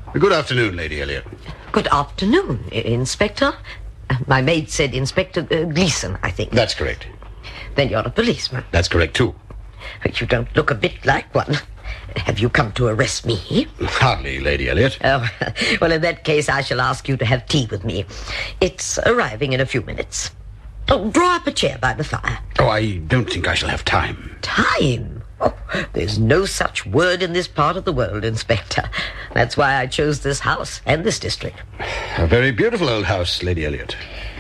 Good afternoon, Lady Elliot. Good afternoon, Inspector. My maid said Inspector Gleason, I think. That's correct. Then you're a policeman. That's correct, too. But you don't look a bit like one. Have you come to arrest me? Hardly, Lady Elliot. Oh, well, in that case, I shall ask you to have tea with me. It's arriving in a few minutes. Oh, draw up a chair by the fire. Oh, I don't think I shall have time. Time? Oh, there's no such word in this part of the world, Inspector. That's why I chose this house and this district. A very beautiful old house, Lady Elliot.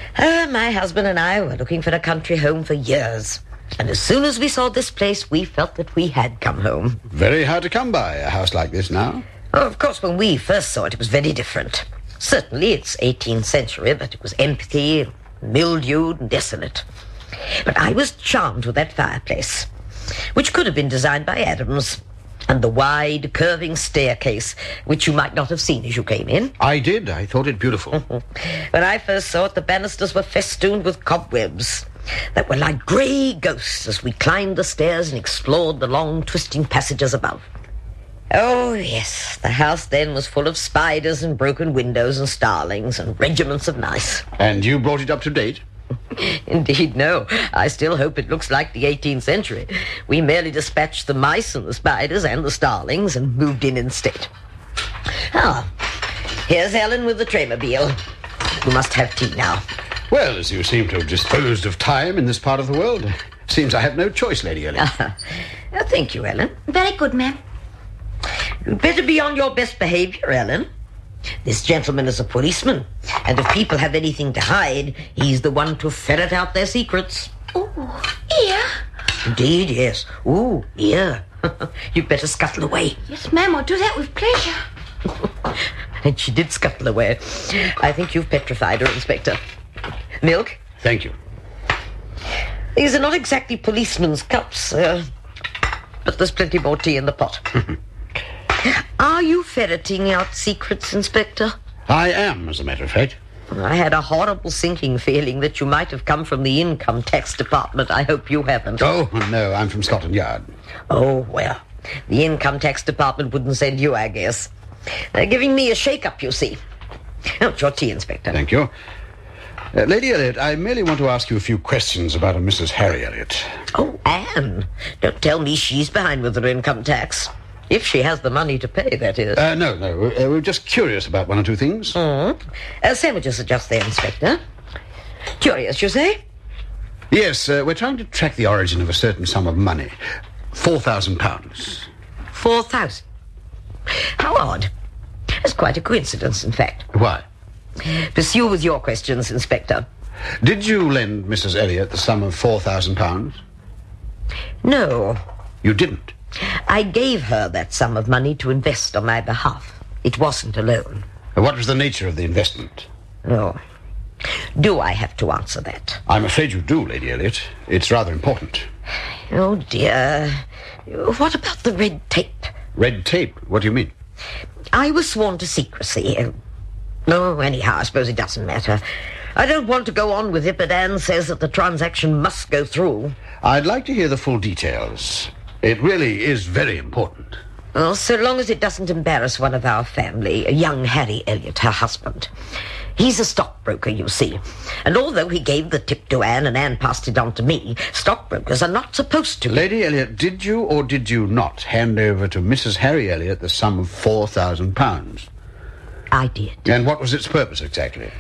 My husband and I were looking for a country home for years. And as soon as we saw this place, we felt that we had come home. Very hard to come by, a house like this now. Oh, of course, when we first saw it, it was very different. Certainly, it's 18th century, but it was empty, mildewed and desolate. But I was charmed with that fireplace, which could have been designed by Adams, and the wide, curving staircase, which you might not have seen as you came in. I did. I thought it beautiful. When I first saw it, the banisters were festooned with cobwebs that were like grey ghosts as we climbed the stairs and explored the long, twisting passages above. Oh, yes, the house then was full of spiders and broken windows and starlings and regiments of mice. And you brought it up to date? Indeed, no. I still hope it looks like the 18th century. We merely dispatched the mice and the spiders and the starlings and moved in instead. Ah, here's Ellen with the Tremobile. You must have tea now. Well, as you seem to have disposed of time in this part of the world, seems I have no choice, Lady Elliot. Thank you, Ellen. Very good, ma'am. You'd better be on your best behavior, Ellen. This gentleman is a policeman, and if people have anything to hide, he's the one to ferret out their secrets. Oh, ear? Indeed, yes. Ooh, ear. You'd better scuttle away. Yes, ma'am, I'll do that with pleasure. And she did scuttle away. I think you've petrified her, Inspector. Milk? Thank you. These are not exactly policemen's cups, but there's plenty more tea in the pot. Are you ferreting out secrets, Inspector? I am, as a matter of fact. I had a horrible sinking feeling that you might have come from the Income Tax Department. I hope you haven't. Oh, no, I'm from Scotland Yard. Oh, well, the Income Tax Department wouldn't send you, I guess. They're giving me a shake-up, you see. Oh, it's your tea, Inspector. Thank you. Lady Elliot, I merely want to ask you a few questions about a Mrs. Harry Elliot. Oh, Anne. Don't tell me she's behind with her income tax. If she has the money to pay, that is. No. We're just curious about one or two things. Sandwiches are just there, Inspector. Curious, you say? Yes, we're trying to track the origin of a certain sum of money. £4,000. 4,000? How odd. It's quite a coincidence, in fact. Why? Pursue with your questions, Inspector. Did you lend Mrs. Elliot the sum of £4,000? No. You didn't? I gave her that sum of money to invest on my behalf. It wasn't a loan. What was the nature of the investment? Oh. Do I have to answer that? I'm afraid you do, Lady Elliot. It's rather important. Oh, dear. What about the red tape? Red tape? What do you mean? I was sworn to secrecy. Oh, anyhow, I suppose it doesn't matter. I don't want to go on with it, but Anne says that the transaction must go through. I'd like to hear the full details. It really is very important. Well, so long as it doesn't embarrass one of our family, young Harry Elliot, her husband. He's a stockbroker, you see. And although he gave the tip to Anne and Anne passed it on to me, stockbrokers are not supposed to. Lady Elliot, did you or did you not hand over to Mrs. Harry Elliot the sum of £4,000? I did. And what was its purpose exactly?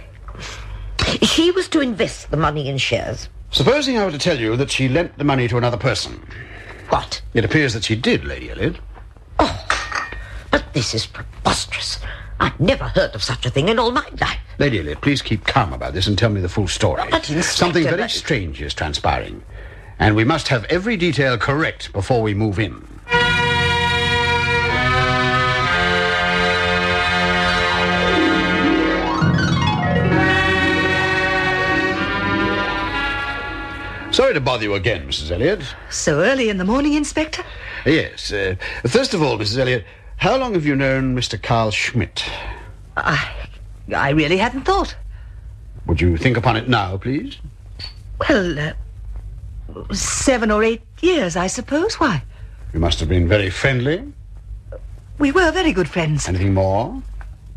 She was to invest the money in shares. Supposing I were to tell you that she lent the money to another person. What? It appears that she did, Lady Elliot. Oh, but this is preposterous. I've never heard of such a thing in all my life. Lady Elliot, please keep calm about this and tell me the full story. But Inspector, something very strange is transpiring, and we must have every detail correct before we move in. Sorry to bother you again, Mrs. Elliot. So early in the morning, Inspector? Yes. First of all, Mrs. Elliot, how long have you known Mr. Carl Schmidt? I really hadn't thought. Would you think upon it now, please? Well, 7 or 8 years, I suppose. Why? You must have been very friendly. We were very good friends. Anything more?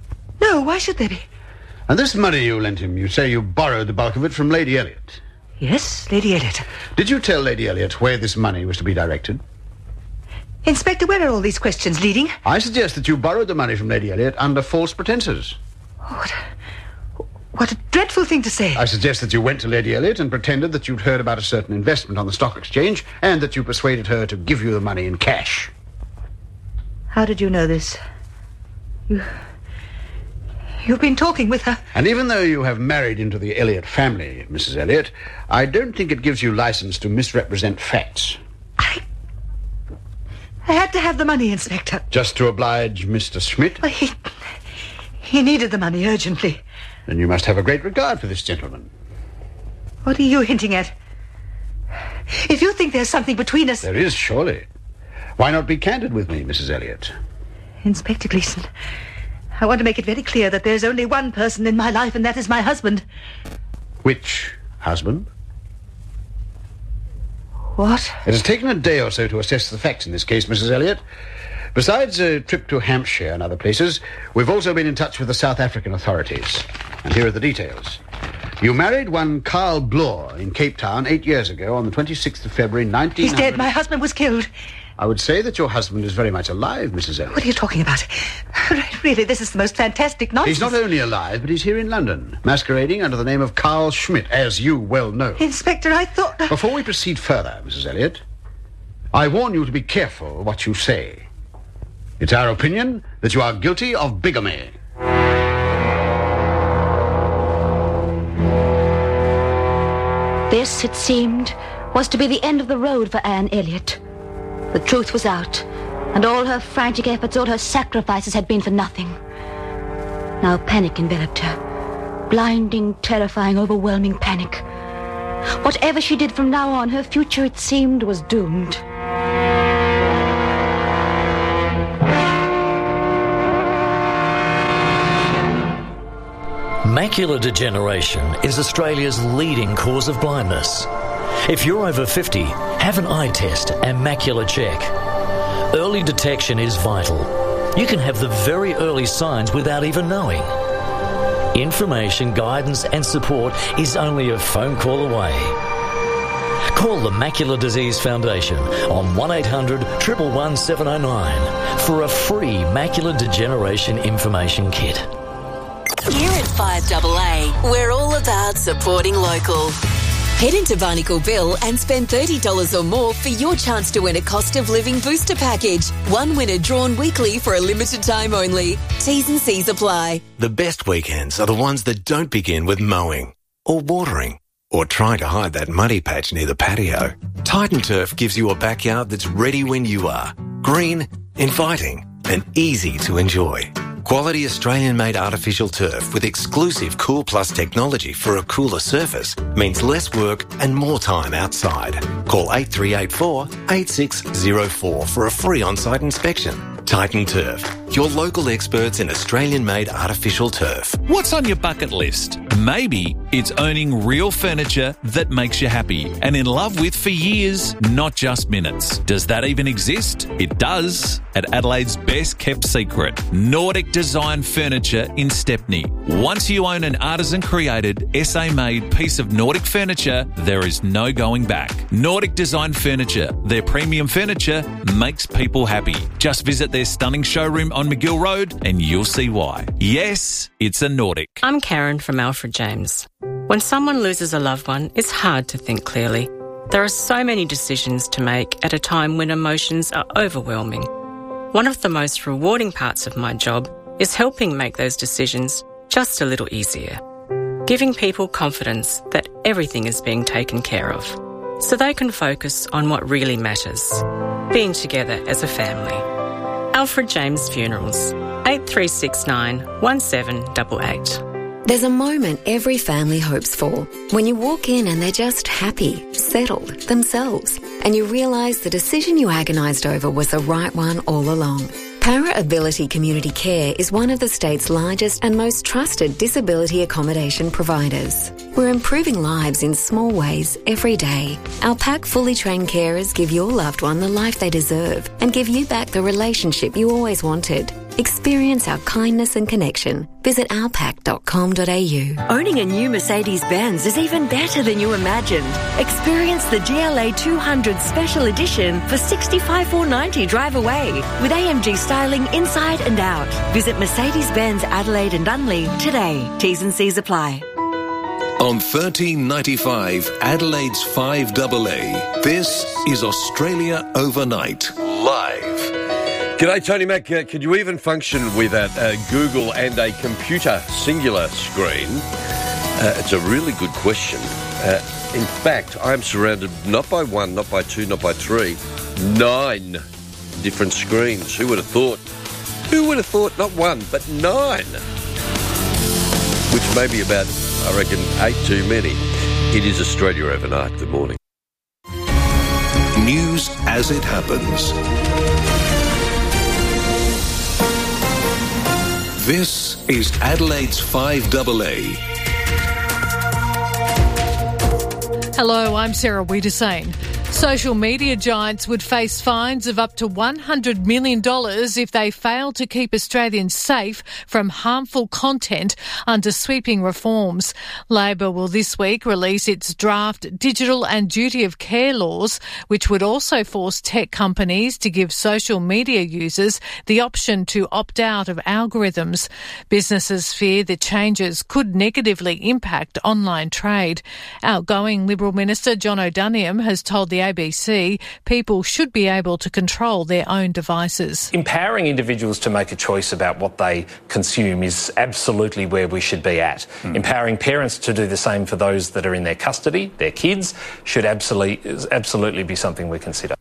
No, why should there be? And this money you lent him, you say you borrowed the bulk of it from Lady Elliot. Yes, Lady Elliot. Did you tell Lady Elliot where this money was to be directed? Inspector, where are all these questions leading? I suggest that you borrowed the money from Lady Elliot under false pretenses. What a dreadful thing to say. I suggest that you went to Lady Elliot and pretended that you'd heard about a certain investment on the stock exchange and that you persuaded her to give you the money in cash. How did you know this? You've been talking with her. And even though you have married into the Elliot family, Mrs. Elliot, I don't think it gives you license to misrepresent facts. I had to have the money, Inspector. Just to oblige Mr. Schmidt? Well, he needed the money urgently. Then you must have a great regard for this gentleman. What are you hinting at? If you think there's something between us... There is, surely. Why not be candid with me, Mrs. Elliot? Inspector Gleeson, I want to make it very clear that there's only one person in my life, and that is my husband. Which husband? What? It has taken a day or so to assess the facts in this case, Mrs. Elliot. Besides a trip to Hampshire and other places, we've also been in touch with the South African authorities. And here are the details. You married one Carl Bloor in Cape Town 8 years ago on the 26th of February, 1900... He's dead. My husband was killed. I would say that your husband is very much alive, Mrs. Elliot. What are you talking about? Really, this is the most fantastic nonsense. He's not only alive, but he's here in London, masquerading under the name of Carl Schmidt, as you well know. Inspector, I thought... Before we proceed further, Mrs. Elliot, I warn you to be careful what you say. It's our opinion that you are guilty of bigamy. This, it seemed, was to be the end of the road for Anne Elliot. The truth was out, and all her frantic efforts, all her sacrifices had been for nothing. Now panic enveloped her. Blinding, terrifying, overwhelming panic. Whatever she did from now on, her future, it seemed, was doomed. Macular degeneration is Australia's leading cause of blindness. If you're over 50, have an eye test and macular check. Early detection is vital. You can have the very early signs without even knowing. Information, guidance and support is only a phone call away. Call the Macular Disease Foundation on 1800 111 709 for a free macular degeneration information kit. Here at 5AA, we're all about supporting local. Head into Barnacle Bill and spend $30 or more for your chance to win a cost of living booster package. One winner drawn weekly for a limited time only. T's and C's apply. The best weekends are the ones that don't begin with mowing or watering or trying to hide that muddy patch near the patio. Titan Turf gives you a backyard that's ready when you are. Green, inviting and easy to enjoy. Quality Australian-made artificial turf with exclusive Cool Plus technology for a cooler surface means less work and more time outside. Call 8384 8604 for a free on-site inspection. Titan Turf, your local experts in Australian-made artificial turf. What's on your bucket list? Maybe it's owning real furniture that makes you happy and in love with for years, not just minutes. Does that even exist? It does. At Adelaide's best kept secret, Nordic Design Furniture in Stepney. Once you own an artisan-created, SA-made piece of Nordic furniture, there is no going back. Nordic Design Furniture, their premium furniture, makes people happy. Just visit their stunning showroom on McGill Road and you'll see why. Yes, it's a Nordic. I'm Karen from Alfred James. When someone loses a loved one, it's hard to think clearly. There are so many decisions to make at a time when emotions are overwhelming. One of the most rewarding parts of my job is helping make those decisions just a little easier. Giving people confidence that everything is being taken care of, so they can focus on what really matters, being together as a family. Alfred James Funerals, 8369 1788. There's a moment every family hopes for. When you walk in and they're just happy, settled, themselves, and you realise the decision you agonised over was the right one all along. Para Ability Community Care is one of the state's largest and most trusted disability accommodation providers. We're improving lives in small ways every day. Our PAC fully trained carers give your loved one the life they deserve and give you back the relationship you always wanted. Experience our kindness and connection. Visit alpac.com.au. Owning a new Mercedes-Benz is even better than you imagined. Experience the GLA 200 Special Edition for $65,490 drive away with AMG styling inside and out. Visit Mercedes-Benz Adelaide and Dunley today. T's and C's apply. On 1395 Adelaide's 5AA, this is Australia Overnight, live. G'day, Tony Mac. Could you even function with a Google and a computer singular screen? It's a really good question. In fact, I'm surrounded not by one, not by two, not by three, 9 different screens. Who would have thought? Who would have thought not one, but 9? Which may be about, I reckon, 8 too many. It is Australia Overnight. Good morning. News as it happens. This is Adelaide's 5AA. Hello, I'm Sarah Wiedersane. Social media giants would face fines of up to $100 million if they fail to keep Australians safe from harmful content under sweeping reforms. Labor will this week release its draft digital and duty of care laws, which would also force tech companies to give social media users the option to opt out of algorithms. Businesses fear the changes could negatively impact online trade. Outgoing Liberal Minister John O'Doniam has told the ABC people should be able to control their own devices. Empowering individuals to make a choice about what they consume is absolutely where we should be at. Empowering parents to do the same for those that are in their custody, their kids, should absolutely be something we consider.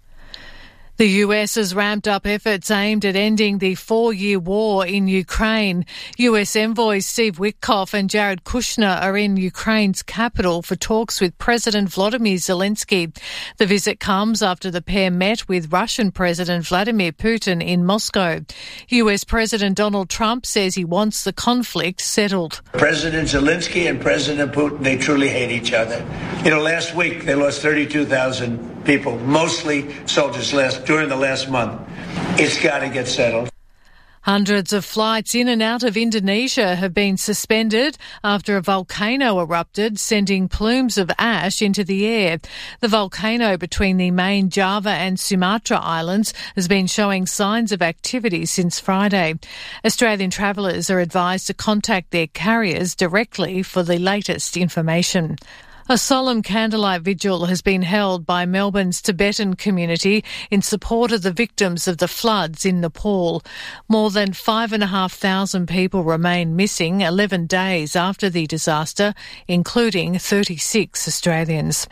The US has ramped up efforts aimed at ending the 4-year war in Ukraine. US envoys Steve Witkoff and Jared Kushner are in Ukraine's capital for talks with President Volodymyr Zelensky. The visit comes after the pair met with Russian President Vladimir Putin in Moscow. US President Donald Trump says he wants the conflict settled. President Zelensky and President Putin, they truly hate each other. Last week they lost 32,000 people, mostly soldiers during the last month. It's got to get settled. Hundreds of flights in and out of Indonesia have been suspended after a volcano erupted, sending plumes of ash into the air. The volcano between the main Java and Sumatra islands has been showing signs of activity since Friday. Australian travellers are advised to contact their carriers directly for the latest information. A solemn candlelight vigil has been held by Melbourne's Tibetan community in support of the victims of the floods in Nepal. More than 5,500 people remain missing 11 days after the disaster, including 36 Australians.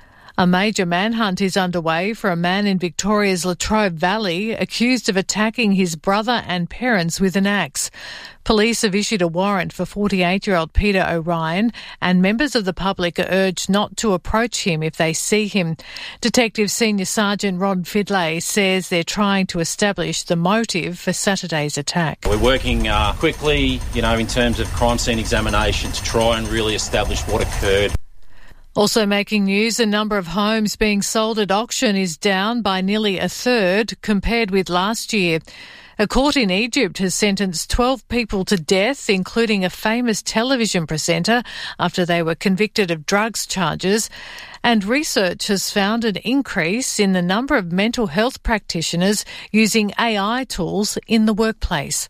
A major manhunt is underway for a man in Victoria's Latrobe Valley accused of attacking his brother and parents with an axe. Police have issued a warrant for 48-year-old Peter O'Ryan, and members of the public are urged not to approach him if they see him. Detective Senior Sergeant Rod Fidlay says they're trying to establish the motive for Saturday's attack. We're working quickly, in terms of crime scene examination to try and really establish what occurred. Also making news, the number of homes being sold at auction is down by nearly a third compared with last year. A court in Egypt has sentenced 12 people to death, including a famous television presenter, after they were convicted of drugs charges. And research has found an increase in the number of mental health practitioners using AI tools in the workplace.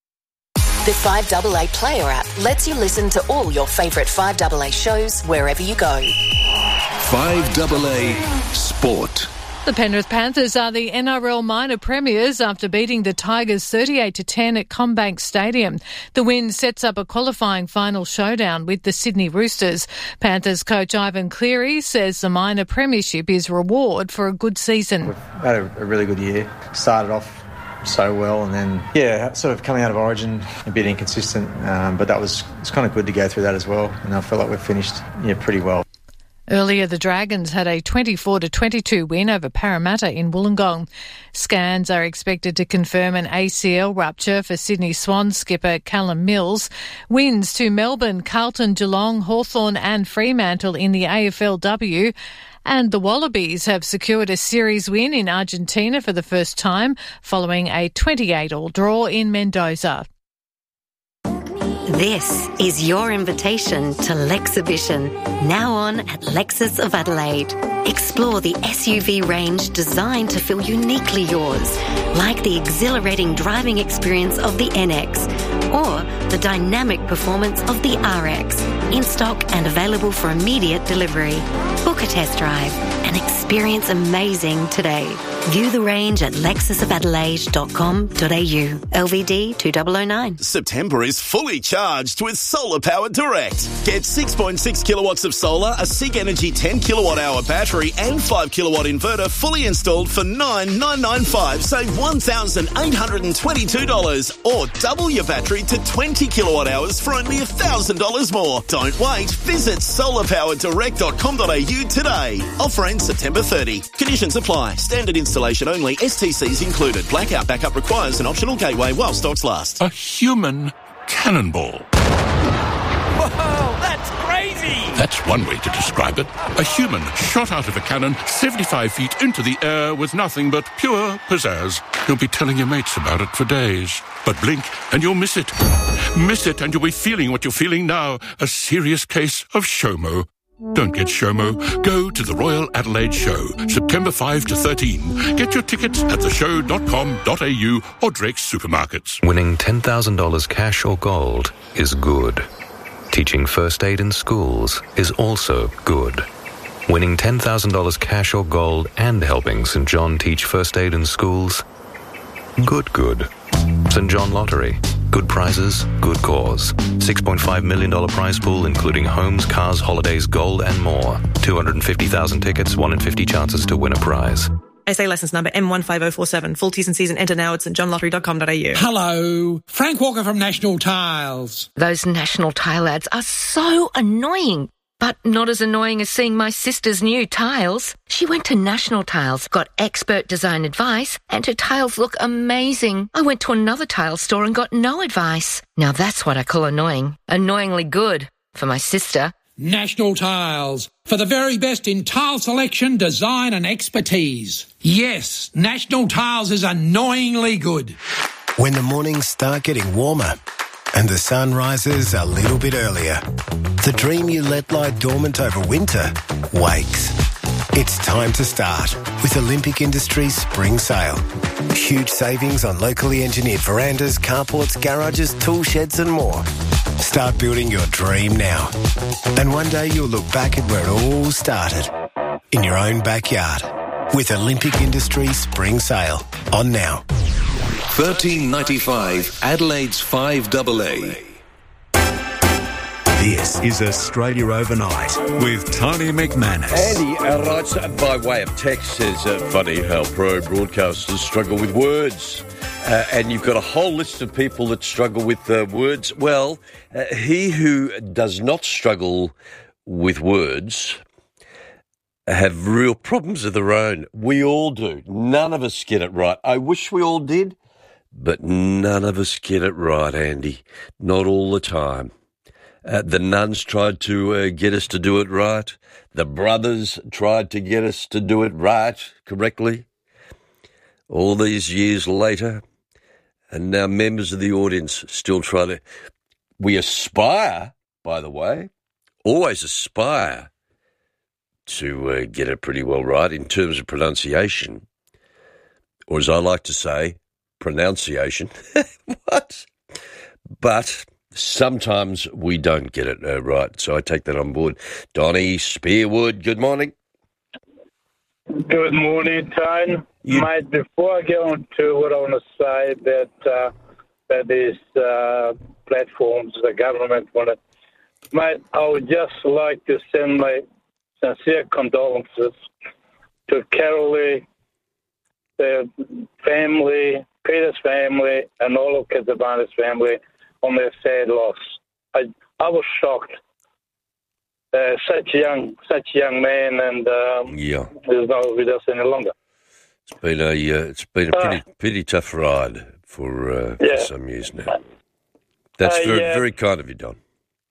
The 5AA Player app lets you listen to all your favourite 5AA shows wherever you go. 5AA Sport. The Penrith Panthers are the NRL minor premiers after beating the Tigers 38-10 at CommBank Stadium. The win sets up a qualifying final showdown with the Sydney Roosters. Panthers coach Ivan Cleary says the minor premiership is reward for a good season. We've had a really good year. Started off so well, and then sort of coming out of Origin a bit inconsistent, but it's kind of good to go through that as well, and I feel like we've finished pretty well. Earlier, the Dragons had a 24-22 win over Parramatta in Wollongong. Scans are expected to confirm an ACL rupture for Sydney Swans skipper Callum Mills. Wins to Melbourne, Carlton, Geelong, Hawthorn and Fremantle in the AFLW And the Wallabies have secured a series win in Argentina for the first time following a 28-all draw in Mendoza. This is your invitation to Lexibition, now on at Lexus of Adelaide. Explore the SUV range designed to feel uniquely yours, like the exhilarating driving experience of the NX or the dynamic performance of the RX, in stock and available for immediate delivery. Book a test drive and experience amazing today. View the range at lexusofadelaide.com.au. LVD 2009. September is fully charged with Solar Power Direct. Get 6.6 kilowatts of solar, a SIG Energy 10 kilowatt hour battery and 5 kilowatt inverter fully installed for $9,995. Save $1,822 or double your battery to 20 kilowatt hours for only $1,000 more. Don't wait. Visit solarpowerdirect.com.au today. Offer ends September 30. Conditions apply. Standard installation only. STCs included. Blackout backup requires an optional gateway while stocks last. A human cannonball. Whoa, that's crazy! That's one way to describe it. A human shot out of a cannon 75 feet into the air with nothing but pure pizzazz. You'll be telling your mates about it for days. But blink and you'll miss it. Miss it and you'll be feeling what you're feeling now. A serious case of SHOMO. Don't get SHOMO. Go to the Royal Adelaide Show, September 5 to 13. Get your tickets at theshow.com.au or Drake's Supermarkets. Winning $10,000 cash or gold is good. Teaching first aid in schools is also good. Winning $10,000 cash or gold and helping St. John teach first aid in schools? Good. St. John Lottery. Good prizes, good cause. $6.5 million prize pool, including homes, cars, holidays, gold, and more. 250,000 tickets, 1 in 50 chances to win a prize. SA licence number M15047. Full T's and C's and enter now at stjohnlottery.com.au. Hello. Frank Walker from National Tiles. Those National Tile ads are so annoying. But not as annoying as seeing my sister's new tiles. She went to National Tiles, got expert design advice, and her tiles look amazing. I went to another tile store and got no advice. Now that's what I call annoying. Annoyingly good for my sister. National Tiles. For the very best in tile selection, design and expertise. Yes, National Tiles is annoyingly good. When the mornings start getting warmer and the sun rises a little bit earlier, the dream you let lie dormant over winter wakes. It's time to start with Olympic Industries Spring Sale. Huge savings on locally engineered verandas, carports, garages, tool sheds and more. Start building your dream now. And one day you'll look back at where it all started, in your own backyard, with Olympic Industries Spring Sale. On now. $13.95 Adelaide's 5AA. This is Australia Overnight with Tony McManus. Andy writes by way of text, says, funny how pro broadcasters struggle with words. And you've got a whole list of people that struggle with words. Well, he who does not struggle with words have real problems of their own. We all do. None of us get it right. I wish we all did, but none of us get it right, Andy. Not all the time. The nuns tried to get us to do it right. The brothers tried to get us to do it right, correctly. All these years later, and now members of the audience still try to... We aspire, by the way, always aspire to get it pretty well right in terms of pronunciation. Or as I like to say, pronunciation. What? But... sometimes we don't get it right, so I take that on board. Donnie Spearwood, good morning. Good morning, Tone. Mate, before I get on to what I want to say, that these platforms, the government want it, mate, I would just like to send my sincere condolences to Carolee, their family, Peter's family, and all of Kizabana's family on their sad loss. I was shocked. Such a young man, and he's not with us any longer. It's been a pretty tough ride for some years now. That's very kind of you, Don.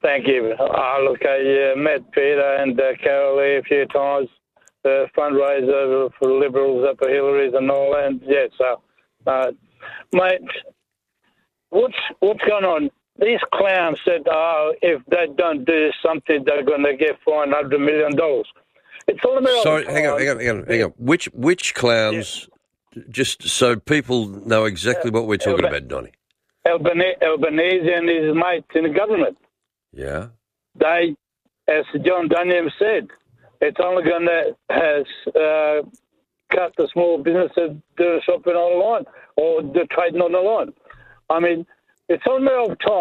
Thank you. Look, I met Peter and Carol a few times, fundraiser for Liberals up for Hillary's and all that. And yeah, so, mate, what's going on? These clowns said, if they don't do something, they're going to get fined $100 million. It's all about... Sorry, hang on. Which clowns, just so people know exactly what we're talking about, Donnie? Albanese and his mates in the government. Yeah. They, as John Dunham said, it's only going to cut the small businesses doing shopping online or the trading on the line. I mean, it's on the time.